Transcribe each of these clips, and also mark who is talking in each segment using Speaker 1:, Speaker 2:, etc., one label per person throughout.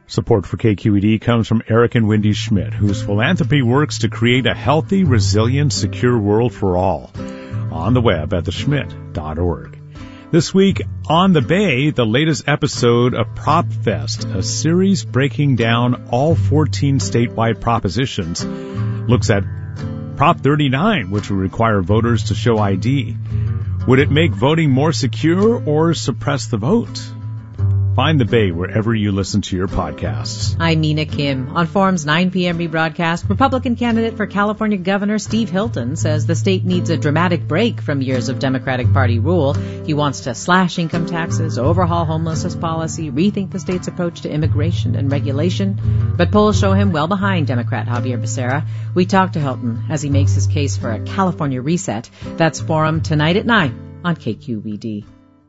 Speaker 1: Support for KQED comes from Eric and Wendy Schmidt, whose philanthropy works to create a healthy, resilient, secure world for all. On the web at theschmidt.org. This week on The Bay, the latest episode of Prop Fest, a series breaking down all 14 statewide propositions, looks at Prop 39, which would require voters to show ID. Would it make voting more secure or suppress the vote? Find The Bay wherever you listen to your podcasts.
Speaker 2: I'm Mina Kim. On Forum's 9 p.m. rebroadcast, Republican candidate for California Governor Steve Hilton says the state needs a dramatic break from years of Democratic Party rule. He wants to slash income taxes, overhaul homelessness policy, rethink the state's approach to immigration and regulation. But polls show him well behind Democrat Javier Becerra. We talked to Hilton as he makes his case for a California reset. That's Forum tonight at 9 on KQED.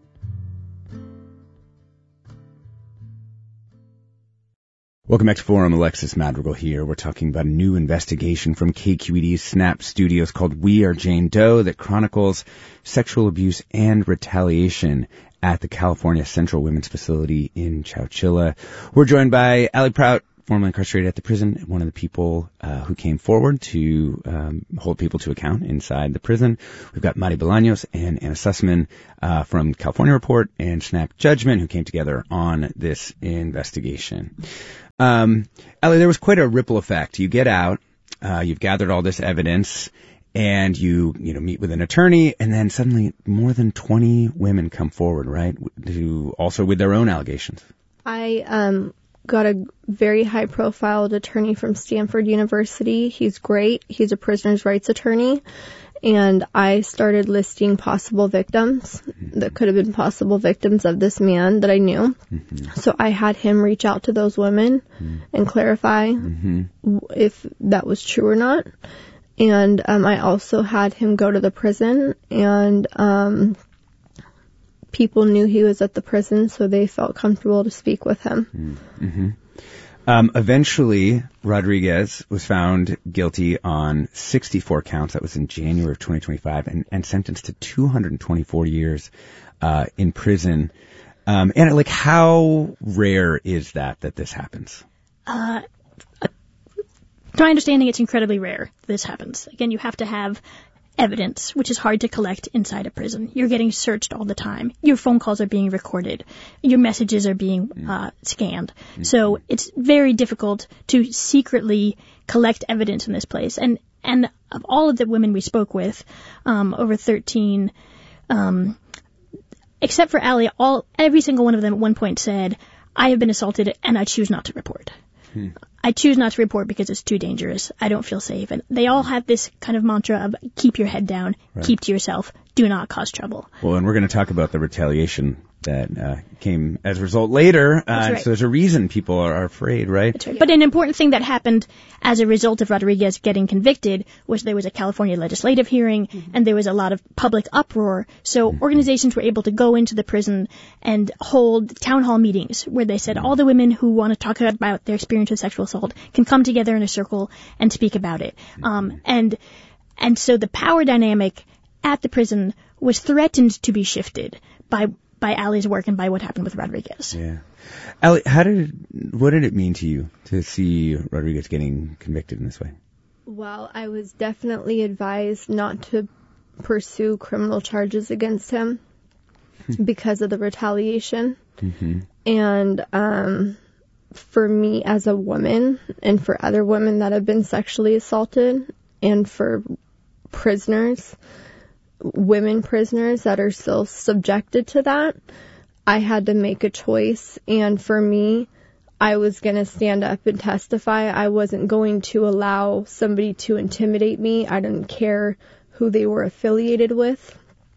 Speaker 3: Welcome back to Forum. Alexis Madrigal here. We're talking about a new investigation from KQED's Snap Studios called We Are Jane Doe that chronicles sexual abuse and retaliation at the California Central Women's Facility in Chowchilla. We're joined by Allie Prout, formerly incarcerated at the prison, one of the people who came forward to hold people to account inside the prison. We've got Mari Bolaños and Anna Sussman from California Report and Snap Judgment, who came together on this investigation. Allie, there was quite a ripple effect. You get out, you've gathered all this evidence, and you meet with an attorney, and then suddenly more than 20 women come forward, right? Also with their own allegations.
Speaker 4: I got a very high-profile attorney from Stanford University. He's great. He's a prisoner's rights attorney. And I started listing possible victims that could have been possible victims of this man that I knew. Mm-hmm. So I had him reach out to those women and clarify if that was true or not. And I also had him go to the prison, and people knew he was at the prison, so they felt comfortable to speak with him.
Speaker 3: Mm-hmm. Eventually, Rodriguez was found guilty on 64 counts. That was in January of 2025, and sentenced to 224 years in prison. And how rare is that this happens?
Speaker 5: To my understanding, it's incredibly rare this happens. Again, you have to have evidence, which is hard to collect inside a prison. You're getting searched all the time. Your phone calls are being recorded. Your messages are being scanned. Mm-hmm. So it's very difficult to secretly collect evidence in this place. And of all of the women we spoke with, over 13, except for Allie, every single one of them at one point said, "I have been assaulted and I choose not to report." I choose not to report because it's too dangerous. I don't feel safe. And they all have this kind of mantra of keep your head down, keep to yourself, do not cause trouble.
Speaker 3: Well, and we're going to talk about the retaliation that came as a result later.
Speaker 5: Right.
Speaker 3: So there's a reason people are afraid, right?
Speaker 5: That's right. But an important thing that happened as a result of Rodriguez getting convicted was there was a California legislative hearing, and there was a lot of public uproar. So organizations were able to go into the prison and hold town hall meetings where they said all the women who want to talk about their experience with sexual assault can come together in a circle and speak about it. And so the power dynamic at the prison was threatened to be shifted by Allie's work and by what happened with Rodriguez.
Speaker 3: Yeah. Allie, what did it mean to you to see Rodriguez getting convicted in this way?
Speaker 4: Well, I was definitely advised not to pursue criminal charges against him because of the retaliation. Mm-hmm. And for me as a woman, and for other women that have been sexually assaulted, and for women prisoners that are still subjected to that, I had to make a choice. And for me, I was going to stand up and testify. I wasn't going to allow somebody to intimidate me. I didn't care who they were affiliated with.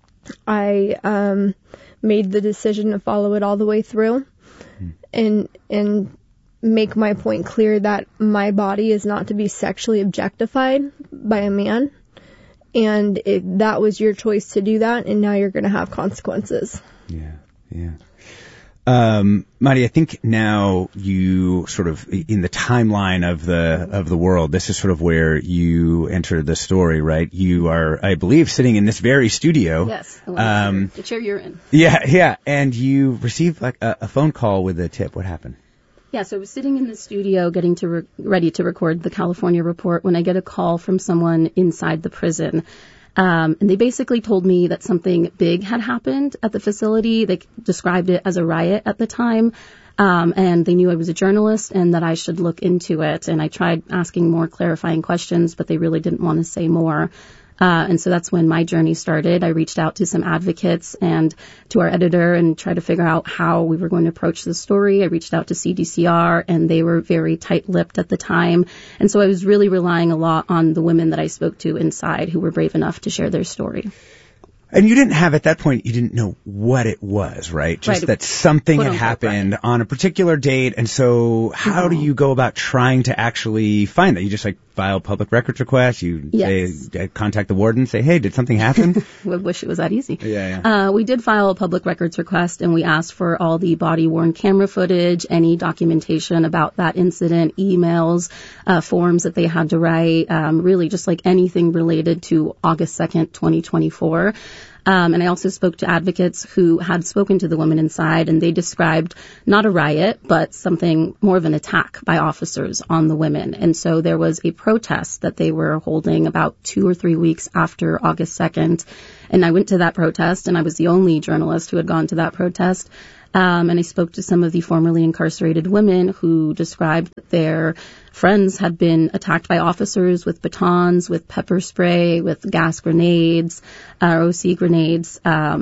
Speaker 4: I made the decision to follow it all the way through and make my point clear that my body is not to be sexually objectified by a man. And that was your choice to do that, and now you're going to have consequences.
Speaker 3: Yeah. Mari, I think now you sort of, in the timeline of the world, this is sort of where you enter the story, right? You are, I believe, sitting in this very studio.
Speaker 6: Yes, the chair you're in.
Speaker 3: Yeah, and you received like a phone call with a tip. What happened?
Speaker 6: Yeah, so I was sitting in the studio getting ready to record the California report when I get a call from someone inside the prison. And they basically told me that something big had happened at the facility. They described it as a riot at the time. And they knew I was a journalist and that I should look into it. And I tried asking more clarifying questions, but they really didn't want to say more. And so that's when my journey started. I reached out to some advocates and to our editor and tried to figure out how we were going to approach the story. I reached out to CDCR, and they were very tight-lipped at the time. And so I was really relying a lot on the women that I spoke to inside who were brave enough to share their story.
Speaker 3: And you didn't have, at that point, you didn't know what it was, right? Just that something had happened on a particular date. And so how do you go about trying to actually find that? You just file public records requests, you say, contact the warden, say, hey, did something happen?
Speaker 6: I wish it was that easy.
Speaker 3: Yeah.
Speaker 6: We did file a public records request, and we asked for all the body-worn camera footage, any documentation about that incident, emails, forms that they had to write, really just anything related to August 2nd, 2024. And I also spoke to advocates who had spoken to the women inside, and they described not a riot, but something more of an attack by officers on the women. And so there was a protest that they were holding about 2 or 3 weeks after August 2nd. And I went to that protest, and I was the only journalist who had gone to that protest. And I spoke to some of the formerly incarcerated women who described that their friends had been attacked by officers with batons, with pepper spray, with gas grenades, OC grenades,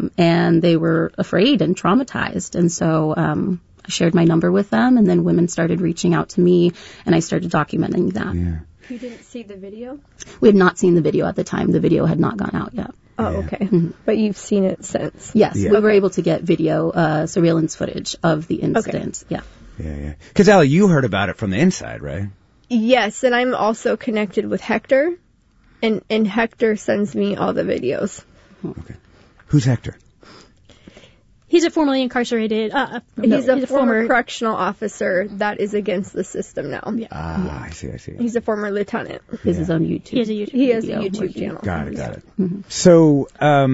Speaker 6: and they were afraid and traumatized. And so I shared my number with them, and then women started reaching out to me, and I started documenting that.
Speaker 3: Yeah.
Speaker 4: You didn't see the video?
Speaker 6: We had not seen the video at the time. The video had not gone out yet.
Speaker 4: Oh, okay. But you've seen it since?
Speaker 6: Yes, we were able to get video surveillance footage of the incident.
Speaker 3: Yeah. Because, Allie, you heard about it from the inside, right?
Speaker 4: Yes, and I'm also connected with Hector, and Hector sends me all the videos.
Speaker 3: Okay. Who's Hector?
Speaker 5: He's a formerly incarcerated.
Speaker 4: He's a former correctional officer that is against the system now.
Speaker 5: Yeah.
Speaker 3: I see.
Speaker 4: He's a former lieutenant.
Speaker 6: He has his own YouTube.
Speaker 4: He has a YouTube channel.
Speaker 3: Got it. Mm-hmm. So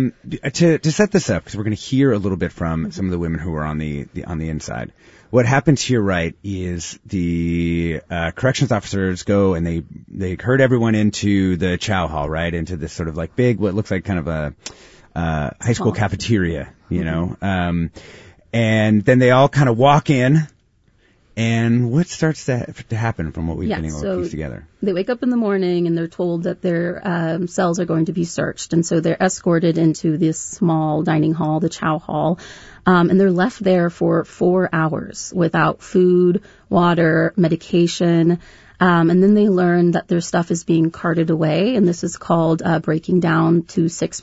Speaker 3: to set this up, because we're going to hear a little bit from some of the women who are on the inside. What happens here, right, is the corrections officers go and they herd everyone into the chow hall, right, into this sort of big, what looks like kind of a high school cafeteria, you know, and then they all kind of walk in, and what starts to happen from what we've been able to piece together?
Speaker 6: They wake up in the morning and they're told that their cells are going to be searched, and so they're escorted into this small dining hall, the chow hall, and they're left there for 4 hours without food, water, medication. And then they learn that their stuff is being carted away, and this is called breaking down to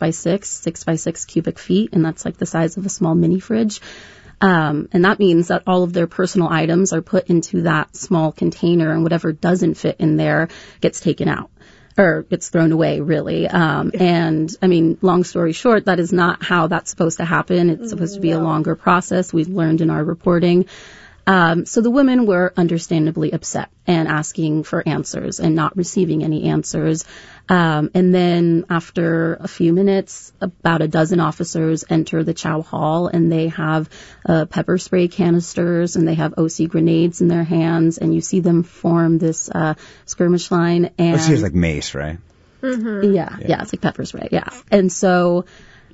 Speaker 6: 6x6 cubic feet, and that's the size of a small mini fridge. And that means that all of their personal items are put into that small container, and whatever doesn't fit in there gets taken out. Or gets thrown away, really. And, I mean, long story short, that is not how that's supposed to happen. It's supposed to be a longer process. We've learned in our reporting. So the women were understandably upset and asking for answers and not receiving any answers. And then after a few minutes, about a dozen officers enter the chow hall, and they have pepper spray canisters and they have OC grenades in their hands, and you see them form this skirmish line. And
Speaker 3: OC is like mace, right?
Speaker 6: Mm-hmm. Yeah, it's like pepper spray, yeah. And so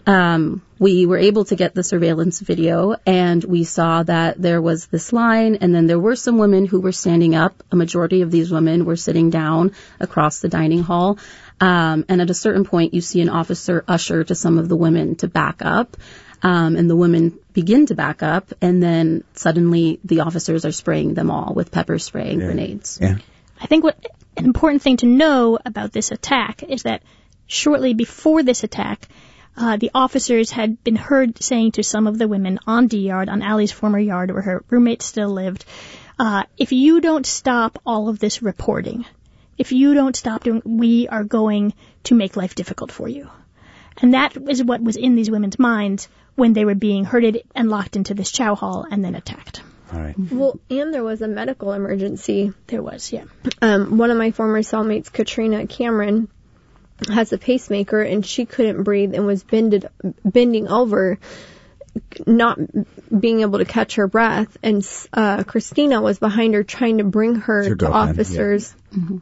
Speaker 6: we were able to get the surveillance video, and we saw that there was this line, and then there were some women who were standing up. A majority of these women were sitting down across the dining hall. And at a certain point, you see an officer usher to some of the women to back up. And the women begin to back up, and then suddenly the officers are spraying them all with pepper spray and grenades.
Speaker 3: Yeah.
Speaker 5: I think an important thing to know about this attack is that shortly before this attack, the officers had been heard saying to some of the women on D Yard, on Allie's former yard where her roommate still lived, if you don't stop all of this reporting, if you don't stop doing, we are going to make life difficult for you. And that is what was in these women's minds when they were being herded and locked into this chow hall and then attacked.
Speaker 3: All right.
Speaker 4: Well, and there was a medical emergency.
Speaker 5: There was, yeah.
Speaker 4: One of my former cellmates, Katrina Cameron, has a pacemaker, and she couldn't breathe and was bending over. not being able to catch her breath, and Christina was behind her trying to bring her to officers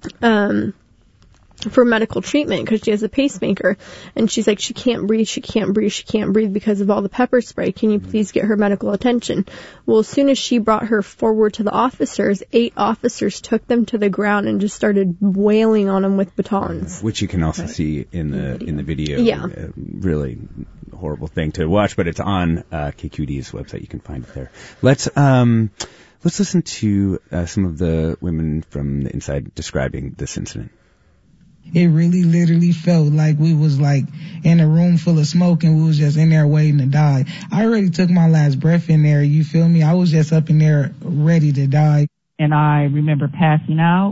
Speaker 4: for medical treatment because she has a pacemaker. And she's like, she can't breathe because of all the pepper spray. Can you please get her medical attention? Well, as soon as she brought her forward to the officers, 8 officers took them to the ground and just started wailing on them with batons.
Speaker 3: Which you can also see in the video.
Speaker 4: Yeah.
Speaker 3: Really horrible thing to watch, but it's on KQED's website. You can find it there. Let's listen to some of the women from the inside describing this incident.
Speaker 7: It really literally felt like we was like in a room full of smoke and we was just in there waiting to die. I already took my last breath in there, you feel me? I was just up in there ready to die.
Speaker 8: And I remember passing out,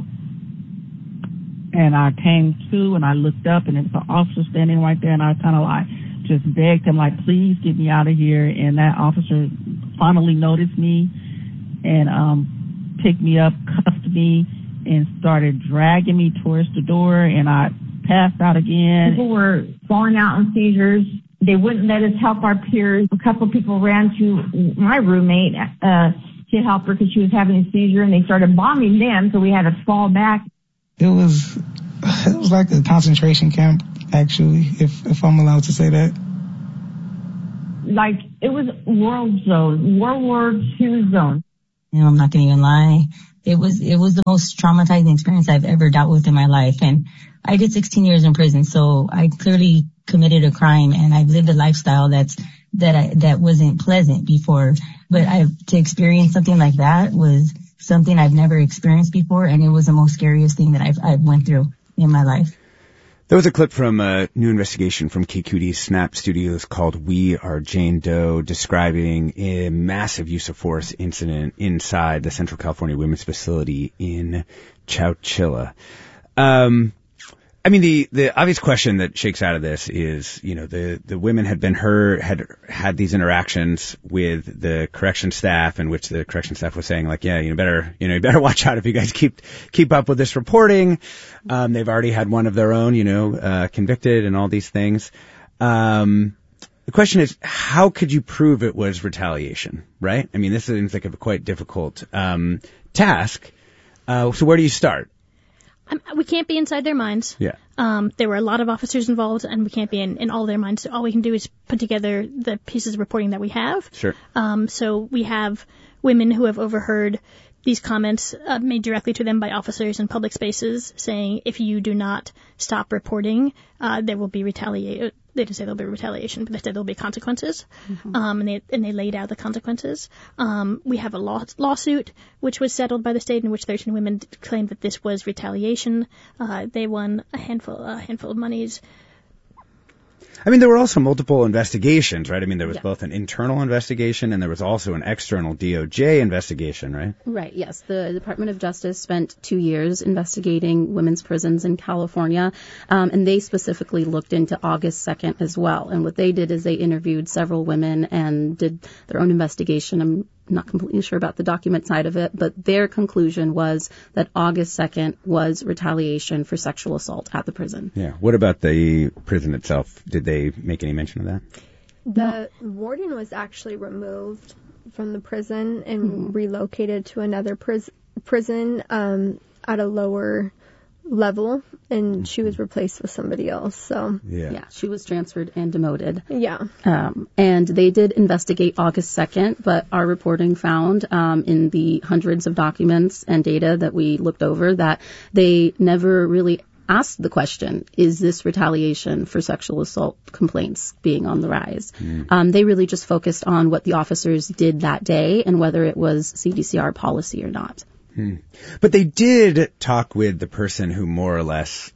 Speaker 8: and I came to and I looked up and there was an officer standing right there, and I kind of like just begged him like, please get me out of here. And that officer finally noticed me and picked me up, cuffed me, and started dragging me towards the door, and I passed out again.
Speaker 9: People were falling out in seizures. They wouldn't let us help our peers. A couple of people ran to my roommate to help her because she was having a seizure, and they started bombing them, so we had to fall back.
Speaker 7: It was like a concentration camp, actually, if I'm allowed to say that.
Speaker 9: Like, it was World War II zone.
Speaker 10: You know, I'm not going to even lie. It was the most traumatizing experience I've ever dealt with in my life. And I did 16 years in prison, so I clearly committed a crime, and I've lived a lifestyle that wasn't pleasant before. But to experience something like that was something I've never experienced before, and it was the most scariest thing that I've went through in my life.
Speaker 3: That was a clip from a new investigation from KQED's Snap Studios called We Are Jane Doe, describing a massive use of force incident inside the Central California Women's Facility in Chowchilla. I mean, the obvious question that shakes out of this is, you know, the women had had these interactions with the correction staff, in which the correction staff was saying, like, yeah, you better watch out if you guys keep up with this reporting. They've already had one of their own, convicted and all these things. The question is, how could you prove it was retaliation, right? I mean, this seems like a quite difficult task. So where do you start?
Speaker 5: We can't be inside their minds.
Speaker 3: Yeah.
Speaker 5: There were a lot of officers involved, and we can't be in all their minds. So all we can do is put together the pieces of reporting that we have.
Speaker 3: Sure.
Speaker 5: So we have women who have overheard these comments made directly to them by officers in public spaces saying, if you do not stop reporting, there will be retaliation. They didn't say there'll be retaliation, but they said there'll be consequences. Mm-hmm. And they laid out the consequences. We have a lawsuit which was settled by the state, in which 13 women claimed that this was retaliation. They won a handful of monies.
Speaker 3: I mean, there were also multiple investigations, right? I mean, there was both an internal investigation and there was also an external DOJ investigation, right?
Speaker 6: Right, yes. The Department of Justice spent 2 years investigating women's prisons in California, and they specifically looked into August 2nd as well. And what they did is they interviewed several women and did their own investigation. I'm not completely sure about the document side of it, but their conclusion was that August 2nd was retaliation for sexual assault at the prison.
Speaker 3: Yeah. What about the prison itself? Did they make any mention of that?
Speaker 4: The warden was actually removed from the prison and relocated to another prison at a lower level, and she was replaced with somebody else. So
Speaker 6: yeah, she was transferred and demoted.
Speaker 4: Yeah.
Speaker 6: And they did investigate August 2nd, but our reporting found in the hundreds of documents and data that we looked over that they never really asked the question, is this retaliation for sexual assault complaints being on the rise? They really just focused on what the officers did that day and whether it was CDCR policy or not.
Speaker 3: But they did talk with the person who more or less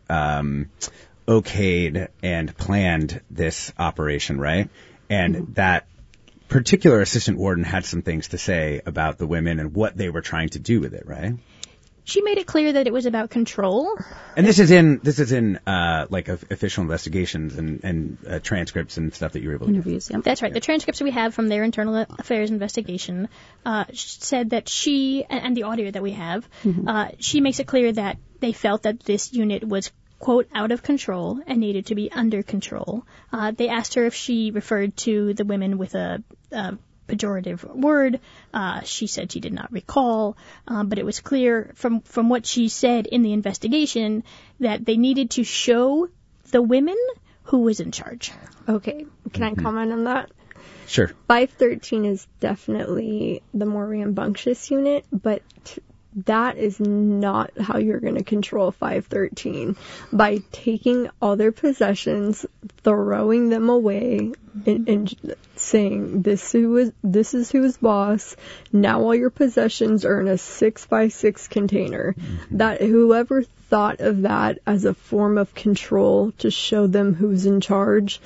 Speaker 3: okayed and planned this operation, right? And that particular assistant warden had some things to say about the women and what they were trying to do with it, right?
Speaker 5: She made it clear that it was about control.
Speaker 3: And this is in like official investigations and transcripts and stuff that you were able to
Speaker 6: interviews. Yeah.
Speaker 5: That's right. The transcripts we have from their internal affairs investigation said that she, and the audio that we have, she makes it clear that they felt that this unit was quote, out of control and needed to be under control. They asked her if she referred to the women with a pejorative word. She said she did not recall, but it was clear from what she said in the investigation that they needed to show the women who was in charge.
Speaker 4: Okay, can I comment on that?
Speaker 3: Sure.
Speaker 4: 513 is definitely the more rambunctious unit, but that is not how you're going to control 513. By taking all their possessions, throwing them away, and saying, this is who's boss. Now all your possessions are in a 6x6 container. That whoever thought of that as a form of control to show them who's in charge,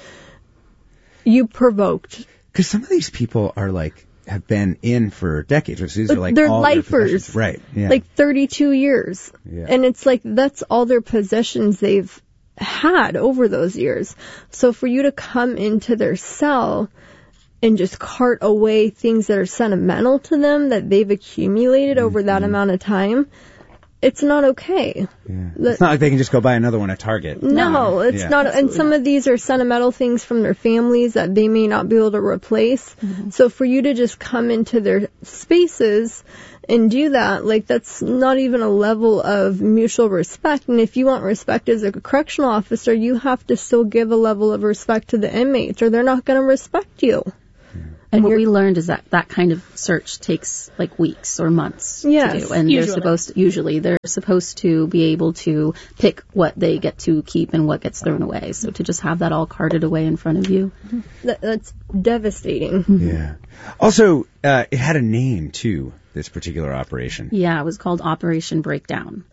Speaker 4: you provoked.
Speaker 3: Because some of these people are have been in for decades. These are
Speaker 4: they're
Speaker 3: all
Speaker 4: lifers.
Speaker 3: Right. Yeah.
Speaker 4: 32 years. Yeah. And it's that's all their possessions they've had over those years. So for you to come into their cell and just cart away things that are sentimental to them that they've accumulated over that amount of time, it's not okay.
Speaker 3: Yeah. It's not like they can just go buy another one at Target.
Speaker 4: No, it's not. Absolutely. And some of these are sentimental things from their families that they may not be able to replace. Mm-hmm. So for you to just come into their spaces and do that, that's not even a level of mutual respect. And if you want respect as a correctional officer, you have to still give a level of respect to the inmates, or they're not going to respect you.
Speaker 6: And what we learned is that kind of search takes weeks or months to do. And they're supposed to be able to pick what they get to keep and what gets thrown away. So to just have that all carted away in front of you.
Speaker 4: That's devastating.
Speaker 3: Yeah. Also, it had a name too, this particular operation.
Speaker 6: Yeah, it was called Operation Breakdown.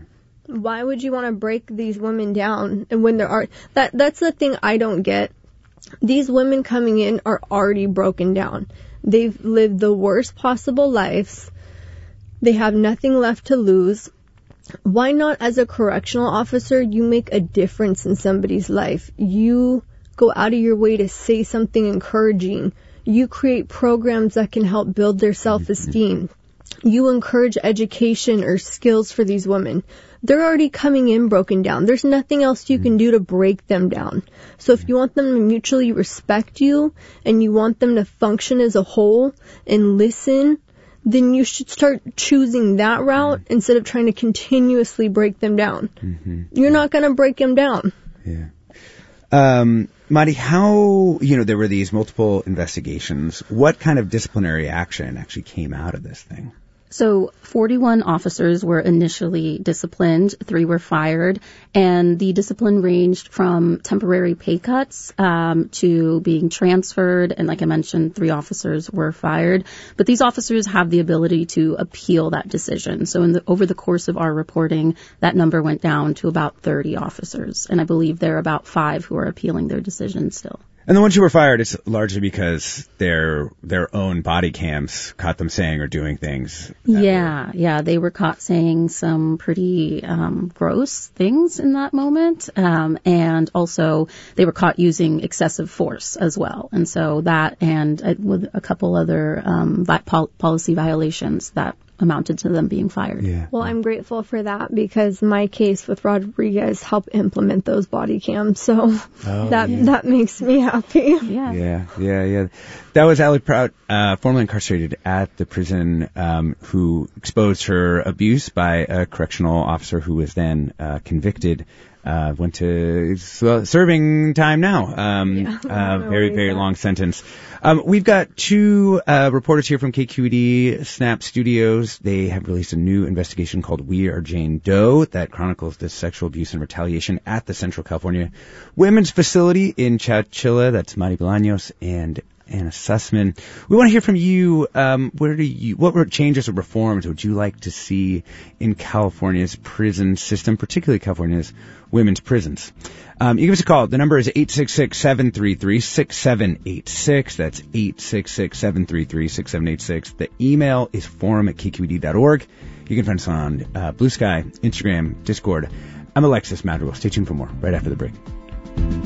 Speaker 4: Why would you want to break these women down? And when there are, that's the thing I don't get. These women coming in are already broken down. They've lived the worst possible lives. They have nothing left to lose. Why not, as a correctional officer, you make a difference in somebody's life? You go out of your way to say something encouraging. You create programs that can help build their self-esteem. You encourage education or skills for these women. They're already coming in broken down. There's nothing else you can do to break them down. So if you want them to mutually respect you and you want them to function as a whole and listen, then you should start choosing that route instead of trying to continuously break them down. Mm-hmm. You're not going to break them down.
Speaker 3: Yeah. Madi, how, there were these multiple investigations. What kind of disciplinary action actually came out of this thing?
Speaker 6: So 41 officers were initially disciplined, 3 were fired, and the discipline ranged from temporary pay cuts to being transferred, and like I mentioned, 3 officers were fired. But these officers have the ability to appeal that decision. So over the course of our reporting, that number went down to about 30 officers, and I believe there are about 5 who are appealing their decision still.
Speaker 3: And the ones who were fired, it's largely because their own body cams caught them saying or doing things.
Speaker 6: Yeah, they were caught saying some pretty gross things in that moment, and also they were caught using excessive force as well. And so that, and with a couple other policy violations that amounted to them being fired.
Speaker 3: Yeah.
Speaker 4: Well, I'm grateful for that because my case with Rodriguez helped implement those body cams, so that makes me happy.
Speaker 3: Yeah. That was Allie Prout, formerly incarcerated at the prison, who exposed her abuse by a correctional officer who was then convicted. Went to serving time now. Very, very long sentence. We've got 2 reporters here from KQED Snap Studios. They have released a new investigation called We Are Jane Doe that chronicles the sexual abuse and retaliation at the Central California Women's Facility in Chowchilla. That's Madi Bolaños and Anna Sussman. We want to hear from you. What changes or reforms would you like to see in California's prison system, particularly California's women's prisons? You give us a call. The number is 866-733-6786. That's 866-733-6786. The email is forum@kqed.org. You can find us on Blue Sky, Instagram, Discord. I'm Alexis Madrigal. Stay tuned for more right after the break.